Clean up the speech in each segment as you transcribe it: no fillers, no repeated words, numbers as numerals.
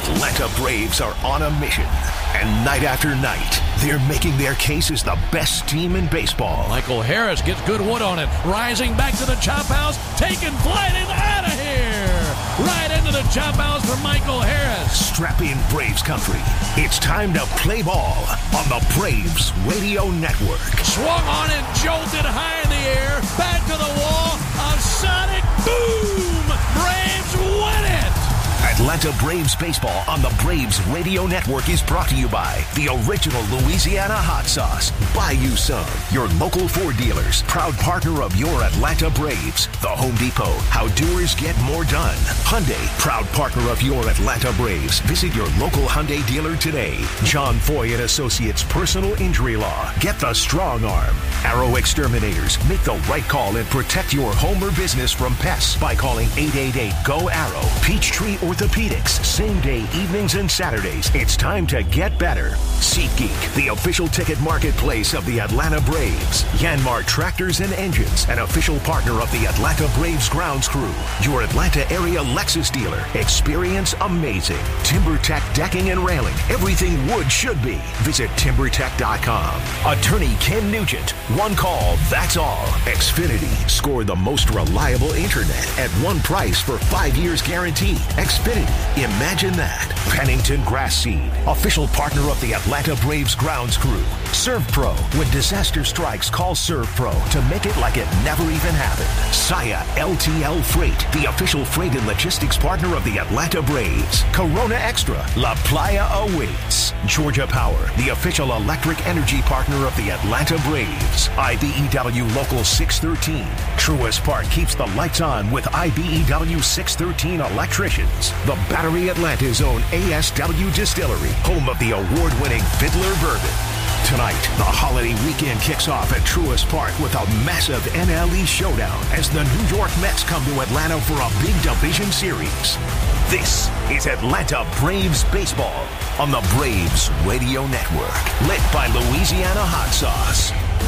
Atlanta Braves are on a mission. And night after night, they're making their case as the best team in baseball. Michael Harris gets good wood on it. Rising back to the chop house. Taking flight and out of here. Right into the chop house for Michael Harris. Strap in, Braves country. It's time to play ball on the Braves Radio Network. Swung on and jolted high in the air. Back to the wall. A sonic boom. Braves win it. Atlanta Braves baseball on the Braves Radio Network is brought to you by the original Louisiana hot sauce. Buy you some. Your local Ford dealers, proud partner of your Atlanta Braves. The Home Depot, how doers get more done. Hyundai, proud partner of your Atlanta Braves. Visit your local Hyundai dealer today. John Foy and Associates Personal Injury Law. Get the strong arm. Arrow Exterminators. Make the right call and protect your home or business from pests by calling 888-GO-ARROW. Peachtree Orthopedics, same day, evenings and Saturdays. It's time to get better. SeatGeek, the official ticket marketplace of the Atlanta Braves. Yanmar Tractors and Engines, an official partner of the Atlanta Braves grounds crew. Your Atlanta area Lexus dealer. Experience amazing. TimberTech Decking and Railing. Everything wood should be. Visit TimberTech.com. Attorney Ken Nugent. One call, that's all. Xfinity. Score the most reliable internet at one price for 5 years guaranteed. Xfinity. Imagine that. Pennington Grass Seed, official partner of the Atlanta Braves grounds crew. ServPro. When disaster strikes, call ServPro to make it like it never even happened. Saya LTL Freight, the official freight and logistics partner of the Atlanta Braves. Corona Extra. La Playa awaits. Georgia Power, the official electric energy partner of the Atlanta Braves. IBEW Local 613. Truist Park keeps the lights on with IBEW 613 electricians. The Battery Atlanta's own ASW Distillery, home of the award-winning Fiddler Bourbon. Tonight, the holiday weekend kicks off at Truist Park with a massive NLE showdown as the New York Mets come to Atlanta for a big division series. This is Atlanta Braves baseball on the Braves Radio Network, lit by Louisiana hot sauce.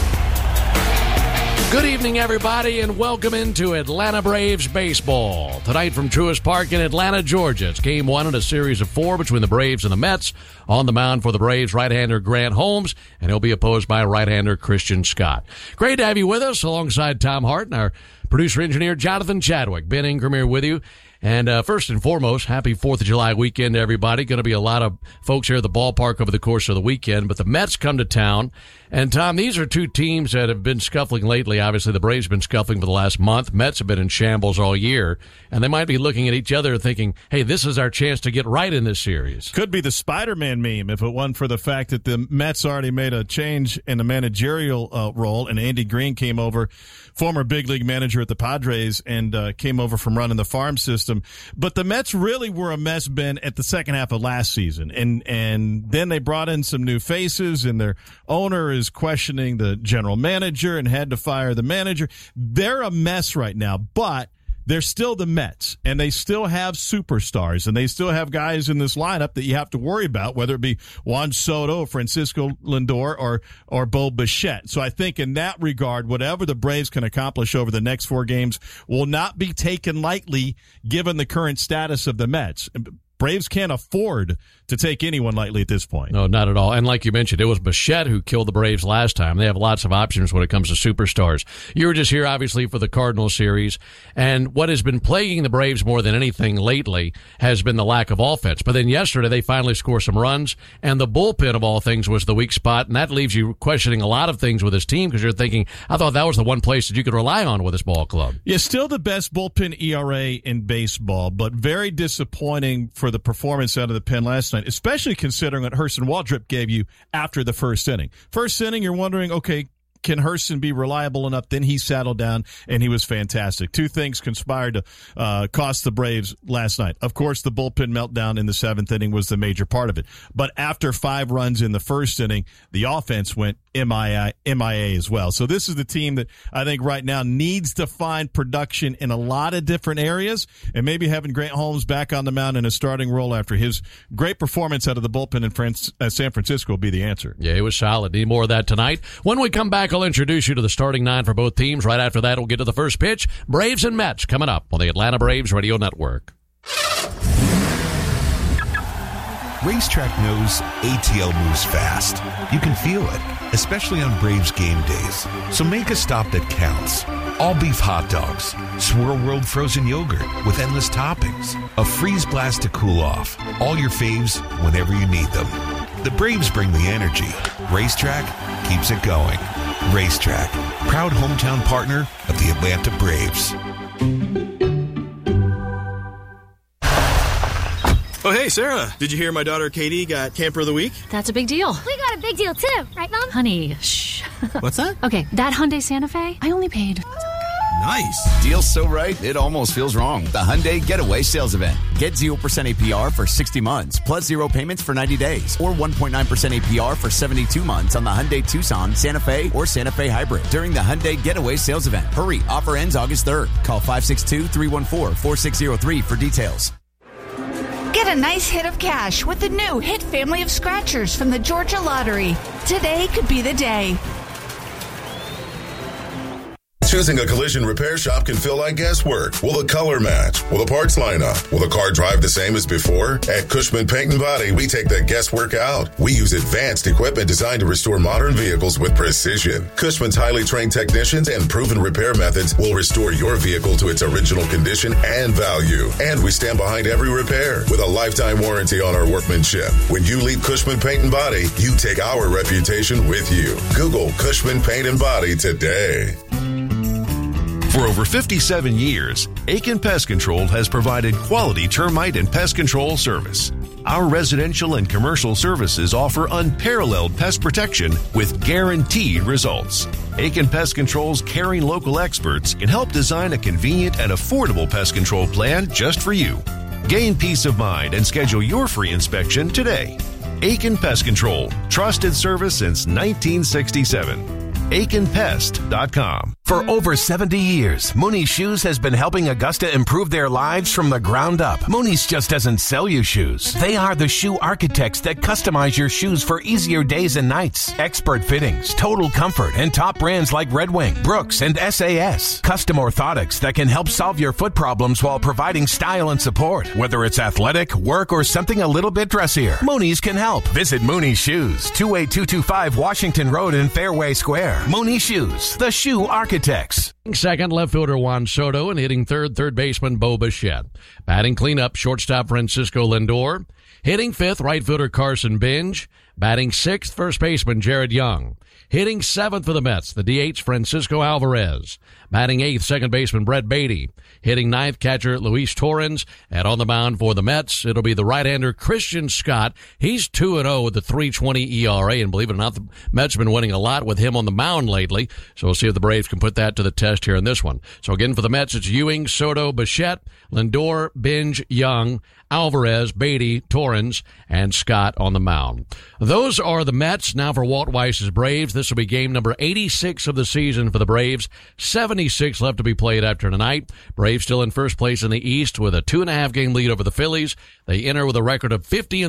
Good evening, everybody, and welcome into Atlanta Braves baseball. Tonight from Truist Park in Atlanta, Georgia. It's game one in a series of four between the Braves and the Mets. On the mound for the Braves, right-hander Grant Holmes, and he'll be opposed by right-hander Christian Scott. Great to have you with us alongside Tom Hart and our producer-engineer Jonathan Chadwick. Ben Ingram here with you. And first and foremost, happy 4th of July weekend to everybody. Going to be a lot of folks here at the ballpark over the course of the weekend. But the Mets come to town. And, Tom, these are two teams that have been scuffling lately. Obviously, the Braves have been scuffling for the last month. Mets have been in shambles all year. And they might be looking at each other thinking, hey, this is our chance to get right in this series. Could be the Spider-Man meme if it wasn't for the fact that the Mets already made a change in the managerial role. And Andy Green came over, former big league manager at the Padres, and came over from running the farm system. But the Mets really were a mess, Ben, at the second half of last season. And then they brought in some new faces, and their owner is questioning the general manager and had to fire the manager. They're a mess right now, but they're still the Mets, and they still have superstars, and they still have guys in this lineup that you have to worry about, whether it be Juan Soto, Francisco Lindor, or Bo Bichette. So I think in that regard, whatever the Braves can accomplish over the next 4 games will not be taken lightly given the current status of the Mets. Braves can't afford to take anyone lightly at this point. No, not at all. And like you mentioned, it was Bichette who killed the Braves last time. They have lots of options when it comes to superstars. You were just here, obviously, for the Cardinals series. And what has been plaguing the Braves more than anything lately has been the lack of offense. But then yesterday, they finally scored some runs. And the bullpen, of all things, was the weak spot. And that leaves you questioning a lot of things with this team because you're thinking, I thought that was the one place that you could rely on with this ball club. Yeah, still the best bullpen ERA in baseball, but very disappointing for the performance out of the pen last night, especially considering what Hurston Waldrep gave you after the first inning. First inning, you're wondering, okay, can Hurston be reliable enough? Then he settled down, and he was fantastic. Two things conspired to cost the Braves last night. Of course, the bullpen meltdown in the 7th inning was the major part of it. But after 5 runs in the first inning, the offense went MIA as well. So this is the team that I think right now needs to find production in a lot of different areas, and maybe having Grant Holmes back on the mound in a starting role after his great performance out of the bullpen in San Francisco will be the answer. Yeah, it was solid. Need more of that tonight. When we come back, I'll introduce you to the starting 9 for both teams. Right after that, we'll get to the first pitch. Braves and Mets coming up on the Atlanta Braves Radio Network. Racetrack knows ATL moves fast. You can feel it, especially on Braves game days. So make a stop that counts. All beef hot dogs, Swirl World frozen yogurt with endless toppings, a freeze blast to cool off. All your faves whenever you need them. The Braves bring the energy. Racetrack keeps it going. Racetrack, proud hometown partner of the Atlanta Braves. Oh, hey, Sarah, did you hear my daughter Katie got Camper of the Week? That's a big deal. We got a big deal, too. Right, Mom? Honey, shh. What's that? Okay, that Hyundai Santa Fe, I only paid... Nice. Deal's so right, it almost feels wrong. The Hyundai Getaway Sales Event. Get 0% APR for 60 months, plus 0 payments for 90 days, or 1.9% APR for 72 months on the Hyundai Tucson, Santa Fe, or Santa Fe Hybrid during the Hyundai Getaway Sales Event. Hurry, offer ends August 3rd. Call 562-314-4603 for details. Get a nice hit of cash with the new Hit family of scratchers from the Georgia Lottery. Today could be the day. Choosing a collision repair shop can feel like guesswork. Will the color match? Will the parts line up? Will the car drive the same as before? At Cushman Paint and Body, we take the guesswork out. We use advanced equipment designed to restore modern vehicles with precision. Cushman's highly trained technicians and proven repair methods will restore your vehicle to its original condition and value. And we stand behind every repair with a lifetime warranty on our workmanship. When you leave Cushman Paint and Body, you take our reputation with you. Google Cushman Paint and Body today. For over 57 years, Aiken Pest Control has provided quality termite and pest control service. Our residential and commercial services offer unparalleled pest protection with guaranteed results. Aiken Pest Control's caring local experts can help design a convenient and affordable pest control plan just for you. Gain peace of mind and schedule your free inspection today. Aiken Pest Control, trusted service since 1967. AikenPest.com. For over 70 years, Mooney's Shoes has been helping Augusta improve their lives from the ground up. Mooney's just doesn't sell you shoes. They are the shoe architects that customize your shoes for easier days and nights. Expert fittings, total comfort, and top brands like Red Wing, Brooks, and SAS. Custom orthotics that can help solve your foot problems while providing style and support. Whether it's athletic, work, or something a little bit dressier, Mooney's can help. Visit Mooney's Shoes, 28225 Washington Road in Fairway Square. Mooney Shoes, the shoe architects. Second, left fielder Juan Soto, and hitting third baseman Bo Bichette. Batting cleanup, shortstop Francisco Lindor. Hitting fifth, right fielder Carson Binge. Batting sixth, first baseman Jared Young. Hitting seventh for the Mets, the DH Francisco Alvarez. Batting eighth, second baseman Brett Beatty. Hitting ninth, catcher Luis Torrens. And on the mound for the Mets, it'll be the right-hander Christian Scott. He's 2-0 with the 3.20 ERA, and believe it or not, the Mets have been winning a lot with him on the mound lately. So we'll see if the Braves can put that to the test here in this one. So again, for the Mets, it's Ewing, Soto, Bichette, Lindor, Binge, Young, Alvarez, Beatty, Torrens, and Scott on the mound. Those are the Mets. Now for Walt Weiss's Braves. This will be game number 86 of the season for the Braves. 76 left to be played after tonight. Braves still in first place in the East with a 2.5 game lead over the Phillies. They enter with a record of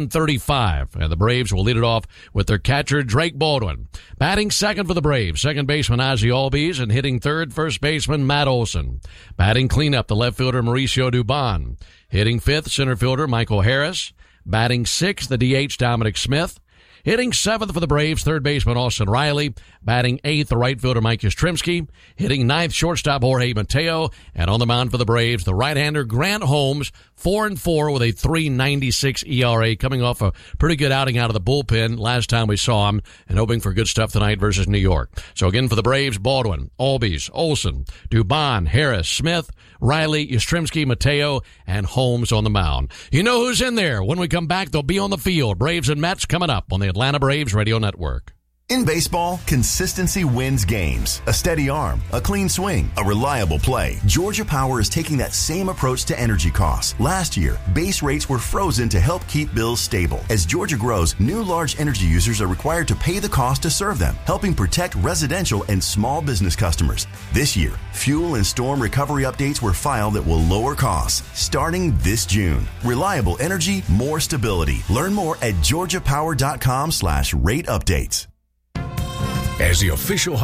50-35, and the Braves will lead it off with their catcher Drake Baldwin. Batting second for the Braves, second baseman Ozzie Albies, and hitting third, first baseman Matt Olson. Batting cleanup, the left fielder Mauricio Dubon. Hitting fifth, center fielder Michael Harris. Batting sixth, the DH Dominic Smith. Hitting seventh for the Braves, third baseman Austin Riley. Batting eighth, the right fielder Mike Yastrzemski. Hitting ninth, shortstop Jorge Mateo. And on the mound for the Braves, the right-hander Grant Holmes, 4-4 with a 3.96 ERA, coming off a pretty good outing out of the bullpen last time we saw him, and hoping for good stuff tonight versus New York. So again for the Braves, Baldwin, Albies, Olson, Dubon, Harris, Smith, Riley, Yastrzemski, Mateo, and Holmes on the mound. You know who's in there. When we come back, they'll be on the field. Braves and Mets coming up on the Atlanta Braves Radio Network. In baseball, consistency wins games. A steady arm, a clean swing, a reliable play. Georgia Power is taking that same approach to energy costs. Last year, base rates were frozen to help keep bills stable. As Georgia grows, new large energy users are required to pay the cost to serve them, helping protect residential and small business customers. This year, fuel and storm recovery updates were filed that will lower costs starting this June. Reliable energy, more stability. Learn more at georgiapower.com/rate updates. As the official